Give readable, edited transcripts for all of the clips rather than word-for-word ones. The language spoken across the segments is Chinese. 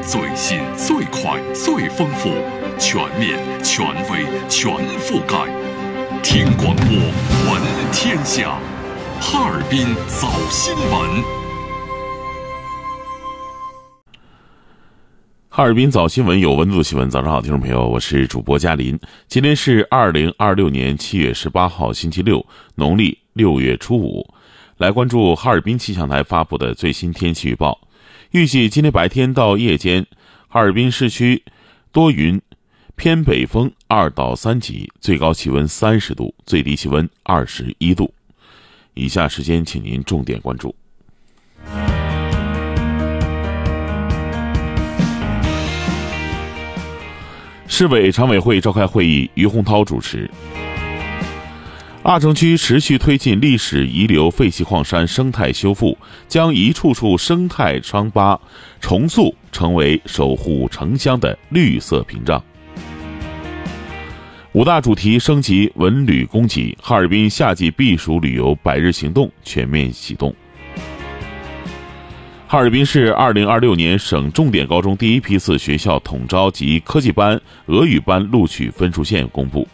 最新、最快、最丰富，全面、权威、全覆盖。听广播，闻天下。哈尔滨早新闻。哈尔滨早新闻有温度新闻，早上好，听众朋友，我是主播嘉林。今天是2026年7月18号，星期六，农历6月初5。来关注哈尔滨气象台发布的最新天气预报。预计今天白天到夜间，哈尔滨市区多云，偏北风2到3级，最高气温30度，最低气温21度。以下时间请您重点关注。市委常委会召开会议，于洪涛主持。阿城区持续推进历史遗留废弃矿山生态修复，将一处处生态伤疤重塑，成为守护城乡的绿色屏障。5大主题升级文旅供给，哈尔滨夏季避暑旅游100日行动全面启动。哈尔滨市2026年省重点高中第一批次学校统招及科技班、俄语班录取分数线公布。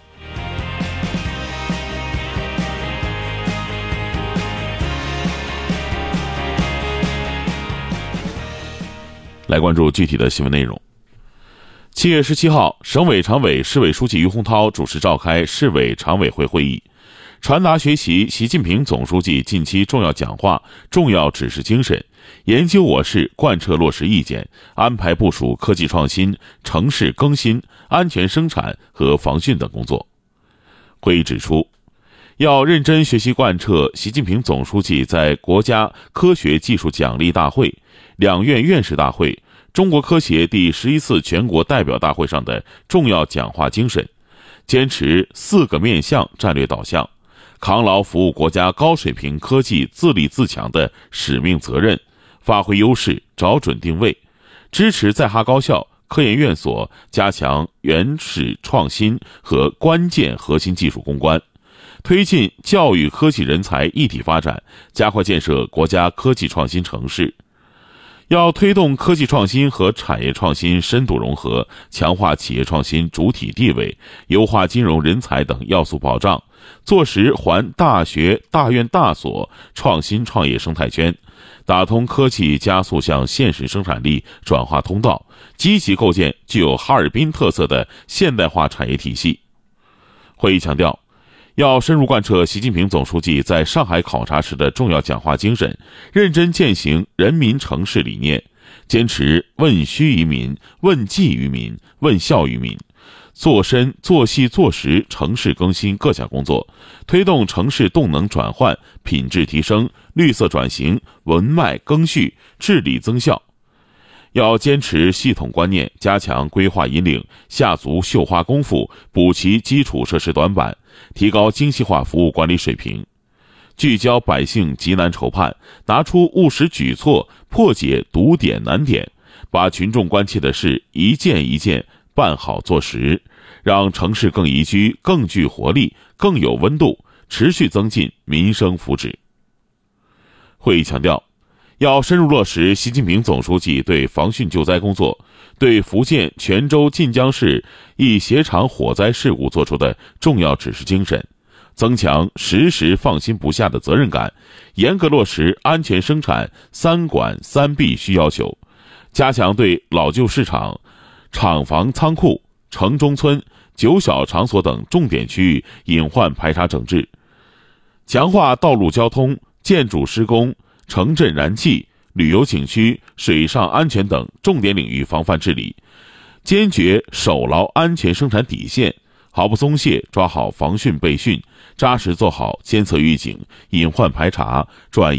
来关注具体的新闻内容。7月17号，省委常委、市委书记于洪涛主持召开市委常委会会议，传达学习习近平总书记近期重要讲话、重要指示精神，研究我市贯彻落实意见，安排部署科技创新、城市更新、安全生产和防汛等工作。会议指出，要认真学习贯彻习近平总书记在国家科学技术奖励大会、两院院士大会、中国科协第11次全国代表大会上的重要讲话精神，坚持4个面向战略导向，扛牢服务国家高水平科技自立自强的使命责任，发挥优势，找准定位，支持在哈高校、科研院所加强原始创新和关键核心技术攻关，推进教育科技人才一体发展，加快建设国家科技创新城市。要推动科技创新和产业创新深度融合，强化企业创新主体地位，优化金融人才等要素保障，做实还大学、大院、大所创新创业生态圈，打通科技加速向现实生产力转化通道，积极构建具有哈尔滨特色的现代化产业体系。会议强调，要深入贯彻习近平总书记在上海考察时的重要讲话精神，认真践行人民城市理念，坚持问需于民、问计于民、问效于民，做深、做细、做实城市更新各项工作，推动城市动能转换、品质提升、绿色转型、文脉更续、治理增效。要坚持系统观念，加强规划引领，下足绣花功夫，补齐基础设施短板，提高精细化服务管理水平，聚焦百姓急难愁盼，拿出务实举措，破解堵点难点，把群众关切的事一件一件办好做实，让城市更宜居、更具活力、更有温度，持续增进民生福祉。会议强调，要深入落实习近平总书记对防汛救灾工作、对福建泉州晋江市一鞋厂火灾事故作出的重要指示精神，增强时时放心不下的责任感，严格落实安全生产3管3必须要求，加强对老旧市场、厂房仓库、城中村、9小场所等重点区域隐患排查整治，强化道路交通、建筑施工、城镇燃气、旅游景区、水上安全等重点领域防范治理，坚决守牢安全生产底线，毫不松懈抓好防汛备汛，扎实做好监测预警、隐患排查、转移